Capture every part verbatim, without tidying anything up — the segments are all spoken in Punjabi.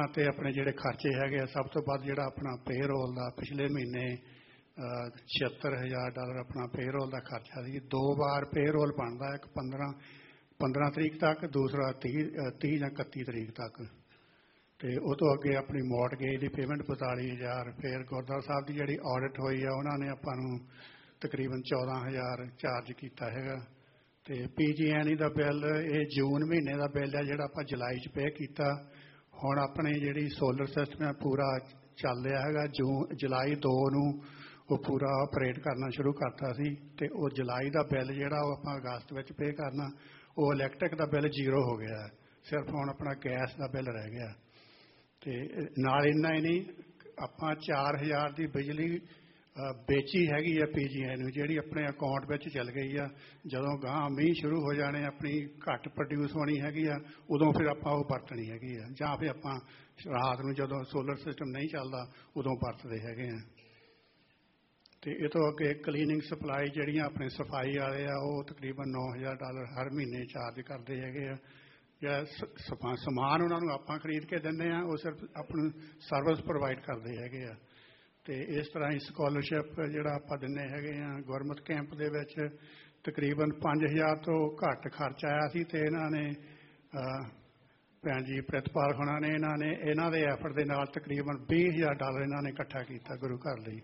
ਤੇ ਆਪਣੇ ਜਿਹੜੇ ਖਰਚੇ ਹੈਗੇ ਆ, ਸਭ ਤੋਂ ਵੱਧ ਜਿਹੜਾ ਆਪਣਾ ਪੇਰੋਲ ਦਾ ਪਿਛਲੇ ਮਹੀਨੇ ਛਿਹੱਤਰ ਹਜ਼ਾਰ ਡਾਲਰ ਆਪਣਾ ਪੇਰੋਲ ਦਾ ਖਰਚਾ ਸੀ। ਦੋ ਵਾਰ ਪੇਰੋਲ ਬਣਦਾ, ਇੱਕ ਪੰਦਰਾਂ ਪੰਦਰਾਂ ਤਰੀਕ ਤੱਕ, ਦੂਸਰਾ ਤੀਹ ਤੀਹ ਜਾਂ ਇਕੱਤੀ ਤਰੀਕ ਤੱਕ। ਅਤੇ ਉਹ ਤੋਂ ਅੱਗੇ ਆਪਣੀ ਮੌਰਟਗੇਜ ਦੀ ਪੇਮੈਂਟ ਬਤਾਲੀ ਹਜ਼ਾਰ। ਫਿਰ ਗੁਰਦੁਆਰਾ ਸਾਹਿਬ ਦੀ ਜਿਹੜੀ ਆਡਿਟ ਹੋਈ ਆ ਉਹਨਾਂ ਨੇ ਆਪਾਂ ਨੂੰ ਤਕਰੀਬਨ ਚੌਦਾਂ ਹਜ਼ਾਰ ਚਾਰਜ ਕੀਤਾ ਹੈਗਾ। ਅਤੇ ਪੀ ਜੀ ਐਨ ਈ ਦਾ ਬਿੱਲ ਇਹ ਜੂਨ ਮਹੀਨੇ ਦਾ ਬਿੱਲ ਹੈ ਜਿਹੜਾ ਆਪਾਂ ਜੁਲਾਈ 'ਚ ਪੇ ਕੀਤਾ। ਹੁਣ ਆਪਣੀ ਜਿਹੜੀ ਸੋਲਰ ਸਿਸਟਮ ਹੈ ਪੂਰਾ ਚੱਲ ਰਿਹਾ ਹੈਗਾ। ਜੂਨ ਜੁਲਾਈ ਦੋ ਨੂੰ ਉਹ ਪੂਰਾ ਆਪਰੇਟ ਕਰਨਾ ਸ਼ੁਰੂ ਕਰਤਾ ਸੀ ਅਤੇ ਉਹ ਜੁਲਾਈ ਦਾ ਬਿੱਲ ਜਿਹੜਾ ਉਹ ਆਪਾਂ ਅਗਸਤ ਵਿੱਚ ਪੇ ਕਰਨਾ। ਉਹ ਇਲੈਕਟ੍ਰਿਕ ਦਾ ਬਿੱਲ ਜ਼ੀਰੋ ਹੋ ਗਿਆ, ਸਿਰਫ ਹੁਣ ਆਪਣਾ ਗੈਸ ਦਾ ਬਿੱਲ ਰਹਿ ਗਿਆ। ਅਤੇ ਨਾਲ ਇੰਨਾ ਹੀ ਨਹੀਂ, ਆਪਾਂ ਚਾਰ ਹਜ਼ਾਰ ਦੀ ਬਿਜਲੀ ਵੇਚੀ ਹੈਗੀ ਆ ਪੀ ਜੀ ਆਈ ਨੂੰ, ਜਿਹੜੀ ਆਪਣੇ ਅਕਾਊਂਟ ਵਿੱਚ ਚੱਲ ਗਈ ਆ। ਜਦੋਂ ਗਾਂਹ ਮੀਂਹ ਸ਼ੁਰੂ ਹੋ ਜਾਣੇ, ਆਪਣੀ ਘੱਟ ਪ੍ਰੋਡਿਊਸ ਹੋਣੀ ਹੈਗੀ ਆ, ਉਦੋਂ ਫਿਰ ਆਪਾਂ ਉਹ ਵਰਤਣੀ ਹੈਗੀ ਆ, ਜਾਂ ਫਿਰ ਆਪਾਂ ਰਾਤ ਨੂੰ ਜਦੋਂ ਸੋਲਰ ਸਿਸਟਮ ਨਹੀਂ ਚੱਲਦਾ ਉਦੋਂ ਵਰਤਦੇ ਹੈਗੇ ਆ। ਅਤੇ ਇਹ ਤੋਂ ਅੱਗੇ ਕਲੀਨਿੰਗ ਸਪਲਾਈ ਜਿਹੜੀਆਂ ਆਪਣੇ ਸਫਾਈ ਵਾਲੇ ਆ ਉਹ ਤਕਰੀਬਨ ਨੌ ਹਜ਼ਾਰ ਡਾਲਰ ਹਰ ਮਹੀਨੇ ਚਾਰਜ ਕਰਦੇ ਹੈਗੇ ਆ। ਜਿਹੜਾ ਸਫਾ ਸਮਾਨ ਉਹਨਾਂ ਨੂੰ ਆਪਾਂ ਖਰੀਦ ਕੇ ਦਿੰਦੇ ਹਾਂ, ਉਹ ਸਿਰਫ ਆਪਣੀ ਸਰਵਿਸ ਪ੍ਰੋਵਾਈਡ ਕਰਦੇ ਹੈਗੇ ਆ। ਅਤੇ ਇਸ ਤਰ੍ਹਾਂ ਹੀ ਸਕੋਲਰਸ਼ਿਪ ਜਿਹੜਾ ਆਪਾਂ ਦਿੰਦੇ ਹੈਗੇ ਹਾਂ ਗੁਰਮਤਿ ਕੈਂਪ ਦੇ ਵਿੱਚ ਤਕਰੀਬਨ ਪੰਜ ਹਜ਼ਾਰ ਤੋਂ ਘੱਟ ਖਰਚ ਆਇਆ ਸੀ। ਅਤੇ ਇਹਨਾਂ ਨੇ ਭੈਣ ਜੀ ਪ੍ਰਿਤਪਾਲ ਹੋਣਾ ਨੇ ਇਹਨਾਂ ਨੇ ਇਹਨਾਂ ਦੇ ਐਫਰਟ ਦੇ ਨਾਲ ਤਕਰੀਬਨ ਵੀਹ ਹਜ਼ਾਰ ਡਾਲਰ ਇਹਨਾਂ ਨੇ ਇਕੱਠਾ ਕੀਤਾ ਗੁਰੂ ਘਰ ਲਈ।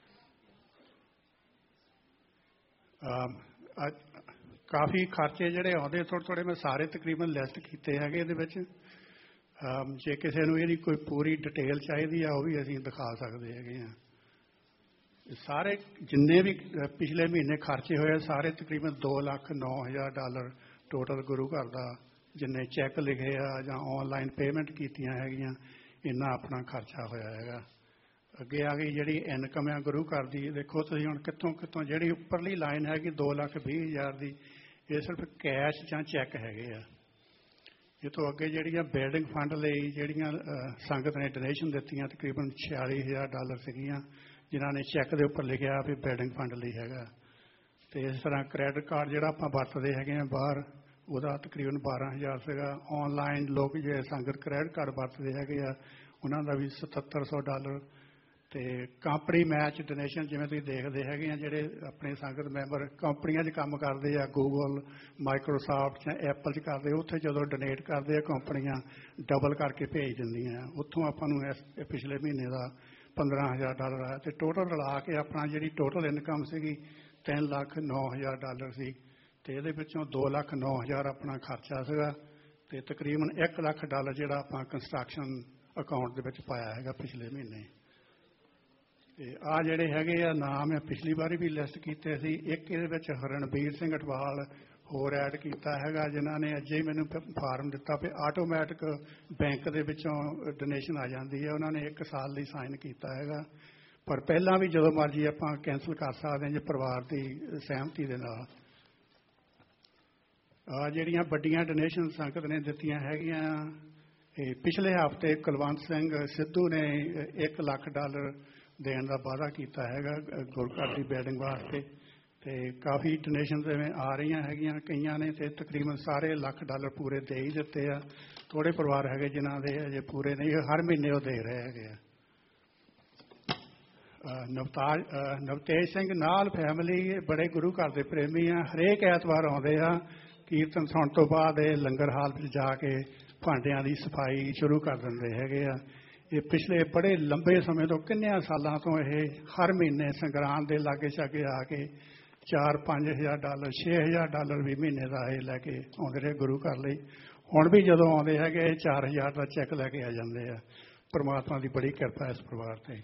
ਕਾਫੀ ਖਰਚੇ ਜਿਹੜੇ ਆਉਂਦੇ ਥੋੜ੍ਹੇ ਥੋੜ੍ਹੇ ਮੈਂ ਸਾਰੇ ਤਕਰੀਬਨ ਲਿਸਟ ਕੀਤੇ ਹੈਗੇ ਇਹਦੇ ਵਿੱਚ। ਜੇ ਕਿਸੇ ਨੂੰ ਇਹਦੀ ਕੋਈ ਪੂਰੀ ਡਿਟੇਲ ਚਾਹੀਦੀ ਆ ਉਹ ਵੀ ਅਸੀਂ ਦਿਖਾ ਸਕਦੇ ਹੈਗੇ ਹਾਂ। ਸਾਰੇ ਜਿੰਨੇ ਵੀ ਪਿਛਲੇ ਮਹੀਨੇ ਖਰਚੇ ਹੋਏ ਸਾਰੇ ਤਕਰੀਬਨ ਦੋ ਲੱਖ ਨੌ ਹਜ਼ਾਰ ਡਾਲਰ ਟੋਟਲ ਗੁਰੂ ਘਰ ਦਾ, ਜਿੰਨੇ ਚੈੱਕ ਲਿਖੇ ਆ ਜਾਂ ਔਨਲਾਈਨ ਪੇਮੈਂਟ ਕੀਤੀਆਂ ਹੈਗੀਆਂ, ਇੰਨਾ ਆਪਣਾ ਖਰਚਾ ਹੋਇਆ ਹੈਗਾ। ਅੱਗੇ ਆ ਗਈ ਜਿਹੜੀ ਇਨਕਮ ਆ ਗੁਰੂ ਘਰ ਦੀ। ਦੇਖੋ ਤੁਸੀਂ ਹੁਣ ਕਿੱਥੋਂ ਕਿੱਥੋਂ ਜਿਹੜੀ ਉੱਪਰਲੀ ਲਾਈਨ ਹੈਗੀ ਦੋ ਲੱਖ ਵੀਹ ਹਜ਼ਾਰ ਦੀ, ਇਹ ਸਿਰਫ ਕੈਸ਼ ਜਾਂ ਚੈੱਕ ਹੈਗੇ ਆ। ਇਹ ਤੋਂ ਅੱਗੇ ਜਿਹੜੀਆਂ ਬਿਲਡਿੰਗ ਫੰਡ ਲਈ ਜਿਹੜੀਆਂ ਸੰਗਤ ਨੇ ਡੋਨੇਸ਼ਨ ਦਿੱਤੀਆਂ ਤਕਰੀਬਨ ਛਿਆਲੀ ਹਜ਼ਾਰ ਡਾਲਰ ਸੀਗੀਆਂ, ਜਿਨ੍ਹਾਂ ਨੇ ਚੈੱਕ ਦੇ ਉੱਪਰ ਲਿਖਿਆ ਵੀ ਬਿਲਡਿੰਗ ਫੰਡ ਲਈ ਹੈਗਾ। ਅਤੇ ਇਸ ਤਰ੍ਹਾਂ ਕ੍ਰੈਡਿਟ ਕਾਰਡ ਜਿਹੜਾ ਆਪਾਂ ਵਰਤਦੇ ਹੈਗੇ ਹਾਂ ਬਾਹਰ, ਉਹਦਾ ਤਕਰੀਬਨ ਬਾਰਾਂ ਹਜ਼ਾਰ ਸੀਗਾ। ਔਨਲਾਈਨ ਲੋਕ ਜੇ ਸੰਗਤ ਕ੍ਰੈਡਿਟ ਕਾਰਡ ਵਰਤਦੇ ਹੈਗੇ ਆ ਉਹਨਾਂ ਦਾ ਵੀ ਸਤੱਤਰ ਸੌ ਡਾਲਰ। ਅਤੇ ਕੰਪਨੀ ਮੈਚ ਡੋਨੇਸ਼ਨ ਜਿਵੇਂ ਤੁਸੀਂ ਦੇਖਦੇ ਹੈਗੇ ਆ, ਜਿਹੜੇ ਆਪਣੇ ਸੰਗਤ ਮੈਂਬਰ ਕੰਪਨੀਆਂ 'ਚ ਕੰਮ ਕਰਦੇ ਆ, ਗੂਗਲ, ਮਾਈਕਰੋਸਾਫਟ ਜਾਂ ਐਪਲ 'ਚ ਕਰਦੇ, ਉੱਥੇ ਜਦੋਂ ਡੋਨੇਟ ਕਰਦੇ ਆ ਕੰਪਨੀਆਂ ਡਬਲ ਕਰਕੇ ਭੇਜ ਦਿੰਦੀਆਂ। ਉੱਥੋਂ ਆਪਾਂ ਨੂੰ ਇਸ ਪਿਛਲੇ ਮਹੀਨੇ ਦਾ ਪੰਦਰਾਂ ਹਜ਼ਾਰ ਡਾਲਰ ਆਇਆ। ਅਤੇ ਟੋਟਲ ਰਲਾ ਕੇ ਆਪਣਾ ਜਿਹੜੀ ਟੋਟਲ ਇਨਕਮ ਸੀਗੀ ਤਿੰਨ ਲੱਖ ਨੌ ਹਜ਼ਾਰ ਡਾਲਰ ਸੀ। ਅਤੇ ਇਹਦੇ ਵਿੱਚੋਂ ਦੋ ਲੱਖ ਨੌ ਹਜ਼ਾਰ ਆਪਣਾ ਖਰਚਾ ਸੀਗਾ। ਅਤੇ ਤਕਰੀਬਨ ਇੱਕ ਲੱਖ ਡਾਲਰ ਜਿਹੜਾ ਆਪਾਂ ਕੰਸਟਰਕਸ਼ਨ ਅਕਾਊਂਟ ਦੇ ਵਿੱਚ ਪਾਇਆ ਹੈਗਾ ਪਿਛਲੇ ਮਹੀਨੇ। ਅਤੇ ਆਹ ਜਿਹੜੇ ਹੈਗੇ ਆ ਨਾਮ ਮੈਂ ਪਿਛਲੀ ਵਾਰੀ ਵੀ ਲਿਸਟ ਕੀਤੇ ਸੀ। ਇੱਕ ਇਹਦੇ ਵਿੱਚ ਹਰਨਬੀਰ ਸਿੰਘ ਅਟਵਾਲ ਹੋਰ ਐਡ ਕੀਤਾ ਹੈਗਾ, ਜਿਨ੍ਹਾਂ ਨੇ ਅੱਜੇ ਹੀ ਮੈਨੂੰ ਫਾਰਮ ਦਿੱਤਾ ਵੀ ਆਟੋਮੈਟਿਕ ਬੈਂਕ ਦੇ ਵਿੱਚੋਂ ਡੋਨੇਸ਼ਨ ਆ ਜਾਂਦੀ ਹੈ। ਉਹਨਾਂ ਨੇ ਇੱਕ ਸਾਲ ਲਈ ਸਾਈਨ ਕੀਤਾ ਹੈਗਾ, ਪਰ ਪਹਿਲਾਂ ਵੀ ਜਦੋਂ ਮਰਜ਼ੀ ਆਪਾਂ ਕੈਂਸਲ ਕਰ ਸਕਦੇ ਹਾਂ ਜੇ ਪਰਿਵਾਰ ਦੀ ਸਹਿਮਤੀ ਦੇ ਨਾਲ। ਆ ਜਿਹੜੀਆਂ ਵੱਡੀਆਂ ਡੋਨੇਸ਼ਨ ਸੰਗਤ ਨੇ ਦਿੱਤੀਆਂ ਹੈਗੀਆਂ, ਇਹ ਪਿਛਲੇ ਹਫ਼ਤੇ ਕੁਲਵੰਤ ਸਿੰਘ ਸਿੱਧੂ ਨੇ ਇੱਕ ਲੱਖ ਡਾਲਰ ਦੇਣ ਦਾ ਵਾਅਦਾ ਕੀਤਾ ਹੈਗਾ ਗੁਰੂ ਘਰ ਦੀ ਬਿਲਡਿੰਗ ਵਾਸਤੇ। ਅਤੇ ਕਾਫੀ ਡੋਨੇਸ਼ਨ ਜਿਵੇਂ ਆ ਰਹੀਆਂ ਹੈਗੀਆਂ ਕਈਆਂ ਨੇ, ਅਤੇ ਤਕਰੀਬਨ ਸਾਰੇ ਲੱਖ ਡਾਲਰ ਪੂਰੇ ਦੇ ਹੀ ਦਿੱਤੇ ਆ। ਥੋੜ੍ਹੇ ਪਰਿਵਾਰ ਹੈਗੇ ਜਿਨ੍ਹਾਂ ਦੇ ਅਜੇ ਪੂਰੇ ਨਹੀਂ, ਹਰ ਮਹੀਨੇ ਉਹ ਦੇ ਰਹੇ ਹੈਗੇ ਆ। ਨਵਤਾਜ ਨਵਤੇਜ ਸਿੰਘ ਨਾਲ ਫੈਮਿਲੀ ਬੜੇ ਗੁਰੂ ਘਰ ਦੇ ਪ੍ਰੇਮੀ ਆ, ਹਰੇਕ ਐਤਵਾਰ ਆਉਂਦੇ ਆ। ਕੀਰਤਨ ਸੁਣਨ ਤੋਂ ਬਾਅਦ ਇਹ ਲੰਗਰ ਹਾਲ ਵਿੱਚ ਜਾ ਕੇ ਭਾਂਡਿਆਂ ਦੀ ਸਫਾਈ ਸ਼ੁਰੂ ਕਰ ਦਿੰਦੇ ਹੈਗੇ ਆ। ਇਹ ਪਿਛਲੇ ਬੜੇ ਲੰਬੇ ਸਮੇਂ ਤੋਂ ਕਿੰਨਿਆਂ ਸਾਲਾਂ ਤੋਂ ਇਹ ਹਰ ਮਹੀਨੇ ਸੰਗਰਾਂਦ ਦੇ ਲਾਗੇ ਛਾਗੇ ਆ ਕੇ ਚਾਰ ਪੰਜ ਹਜ਼ਾਰ ਡਾਲਰ ਛੇ ਹਜ਼ਾਰ ਡਾਲਰ ਵੀ ਮਹੀਨੇ ਦਾ ਇਹ ਲੈ ਕੇ ਆਉਂਦੇ ਰਹੇ ਗੁਰੂ ਘਰ ਲਈ। ਹੁਣ ਵੀ ਜਦੋਂ ਆਉਂਦੇ ਹੈਗੇ ਇਹ ਚਾਰ ਹਜ਼ਾਰ ਦਾ ਚੈੱਕ ਲੈ ਕੇ ਆ ਜਾਂਦੇ ਆ। ਪਰਮਾਤਮਾ ਦੀ ਬੜੀ ਕਿਰਪਾ ਇਸ ਪਰਿਵਾਰ 'ਤੇ।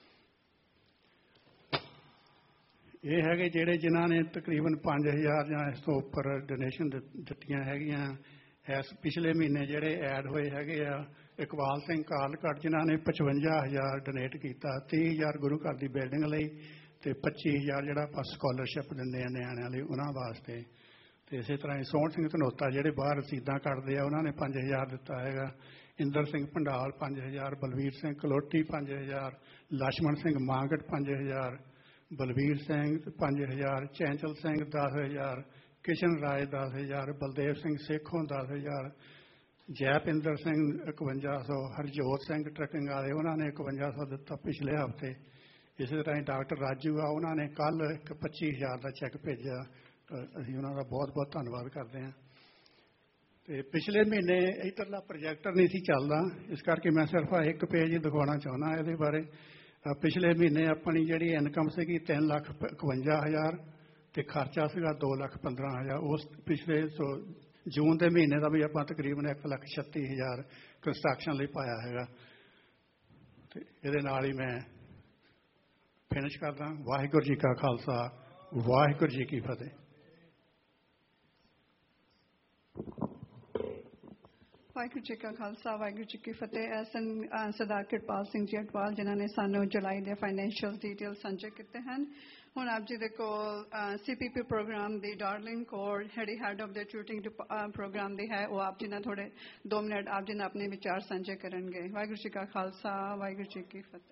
ਇਹ ਹੈਗੇ ਜਿਹੜੇ ਜਿਨ੍ਹਾਂ ਨੇ ਤਕਰੀਬਨ ਪੰਜ ਹਜ਼ਾਰ ਜਾਂ ਇਸ ਤੋਂ ਉੱਪਰ ਡੋਨੇਸ਼ਨ ਦਿੱਤੀਆਂ ਹੈਗੀਆਂ। ਇਸ ਪਿਛਲੇ ਮਹੀਨੇ ਜਿਹੜੇ ਐਡ ਹੋਏ ਹੈਗੇ ਆ, ਇਕਬਾਲ ਸਿੰਘ ਕਾਲਕਟ ਜਿਨ੍ਹਾਂ ਨੇ ਪਚਵੰਜਾ ਹਜ਼ਾਰ ਡੋਨੇਟ ਕੀਤਾ, ਤੀਹ ਹਜ਼ਾਰ ਗੁਰੂ ਘਰ ਦੀ ਬਿਲਡਿੰਗ ਲਈ ਅਤੇ ਪੱਚੀ ਹਜ਼ਾਰ ਜਿਹੜਾ ਆਪਾਂ ਸਕਾਲਰਸ਼ਿਪ ਦਿੰਦੇ ਹਾਂ ਨਿਆਣਿਆਂ ਲਈ ਉਹਨਾਂ ਵਾਸਤੇ। ਅਤੇ ਇਸੇ ਤਰ੍ਹਾਂ ਹੀ ਸੋਹਣ ਸਿੰਘ ਧਨੋਤਾ ਜਿਹੜੇ ਬਾਹਰ ਰਸੀਦਾਂ ਕੱਢਦੇ ਆ, ਉਹਨਾਂ ਨੇ ਪੰਜ ਹਜ਼ਾਰ ਦਿੱਤਾ ਹੈਗਾ। ਇੰਦਰ ਸਿੰਘ ਭੰਡਾਲ ਪੰਜ ਹਜ਼ਾਰ, ਬਲਵੀਰ ਸਿੰਘ ਕਲੋਟੀ ਪੰਜ ਹਜ਼ਾਰ, ਲਛਮਣ ਸਿੰਘ ਮਾਂਗਟ ਪੰਜ ਹਜ਼ਾਰ, ਬਲਵੀਰ ਸਿੰਘ ਪੰਜ ਹਜ਼ਾਰ, ਚੈਂਚਲ ਸਿੰਘ ਦਸ ਹਜ਼ਾਰ, ਕਿਸ਼ਨ ਰਾਏ ਦਸ ਹਜ਼ਾਰ, ਬਲਦੇਵ ਸਿੰਘ ਸੇਖੋਂ ਦਸ ਹਜ਼ਾਰ, ਜੈਪਿੰਦਰ ਸਿੰਘ ਇਕਵੰਜਾ ਸੌ, ਹਰਜੋਤ ਸਿੰਘ ਟਰੱਕਿੰਗ ਵਾਲੇ ਉਹਨਾਂ ਨੇ ਇਕਵੰਜਾ ਸੌ ਦਿੱਤਾ ਪਿਛਲੇ ਹਫ਼ਤੇ। ਇਸੇ ਤਰ੍ਹਾਂ ਹੀ ਡਾਕਟਰ ਰਾਜੂ ਆ, ਉਹਨਾਂ ਨੇ ਕੱਲ੍ਹ ਇੱਕ ਪੱਚੀ ਹਜ਼ਾਰ ਦਾ ਚੈੱਕ ਭੇਜਿਆ। ਅਸੀਂ ਉਹਨਾਂ ਦਾ ਬਹੁਤ ਬਹੁਤ ਧੰਨਵਾਦ ਕਰਦੇ ਹਾਂ। ਅਤੇ ਪਿਛਲੇ ਮਹੀਨੇ ਇੱਧਰਲਾ ਪ੍ਰੋਜੈਕਟਰ ਨਹੀਂ ਸੀ ਚੱਲਦਾ, ਇਸ ਕਰਕੇ ਮੈਂ ਸਿਰਫ ਇੱਕ ਪੇਜ ਹੀ ਦਿਖਾਉਣਾ ਚਾਹੁੰਦਾ ਇਹਦੇ ਬਾਰੇ। ਪਿਛਲੇ ਮਹੀਨੇ ਆਪਣੀ ਜਿਹੜੀ ਇਨਕਮ ਸੀਗੀ ਤਿੰਨ ਲੱਖ ਇਕਵੰਜਾ ਹਜ਼ਾਰ ਅਤੇ ਖਰਚਾ ਸੀਗਾ ਦੋ ਲੱਖ ਪੰਦਰਾਂ ਹਜ਼ਾਰ। ਉਸ ਪਿਛਲੇ ਸੋ ਜੂਨ ਦੇ ਮਹੀਨੇ ਦਾ ਵੀ ਆਪਾਂ ਤਕਰੀਬਨ ਇੱਕ ਲੱਖ ਛੱਤੀ ਹਜ਼ਾਰ ਕੰਸਟਰਕਸ਼ਨ ਲਈ ਪਾਇਆ ਹੈਗਾ। ਅਤੇ ਇਹਦੇ ਨਾਲ ਹੀ ਮੈਂ ਫਿਨਿਸ਼ ਕਰਦਾ। ਵਾਹਿਗੁਰੂ ਜੀ ਕਾ ਖਾਲਸਾ, ਵਾਹਿਗੁਰੂ ਜੀ ਕੀ ਫਤਿਹ। ਵਾਹਿਗੁਰੂ ਜੀ ਕਾ ਖਾਲਸਾ, ਵਾਹਿਗੁਰੂ ਜੀ ਕੀ ਫਤਿਹ। ਐਸਨ ਸਰਦਾਰ ਕਿਰਪਾਲ ਸਿੰਘ ਜੀ ਅਟਵਾਲ, ਜਿਨ੍ਹਾਂ ਨੇ ਸਾਨੂੰ ਜੁਲਾਈ ਦੇ ਫਾਈਨੈਂਸ਼ੀਅਲ ਡਿਟੇਲ ਸਾਂਝੇ ਕੀਤੇ ਹਨ। ਹੁਣ ਆਪ ਜੀ ਦੇ ਕੋਲ ਸੀ ਪੀ ਪੀ ਪ੍ਰੋਗਰਾਮ ਦੀ ਡਾਰਲਿੰਗ ਕੌਰ, ਜਿਹੜੀ ਹੈਡ ਆਫ ਦ ਟਿਊਟਿੰਗ ਪ੍ਰੋਗਰਾਮ ਦੀ ਹੈ, ਉਹ ਆਪ ਜੀ ਨਾਲ ਥੋੜੇ ਦੋ ਮਿੰਟ ਆਪ ਜੀ ਨਾਲ ਆਪਣੇ ਵਿਚਾਰ ਸਾਂਝੇ ਕਰਨਗੇ। ਵਾਹਿਗੁਰੂ ਜੀ ਕਾ ਖਾਲਸਾ, ਵਾਹਿਗੁਰੂ ਜੀ ਕੀ ਫਤਿਹ।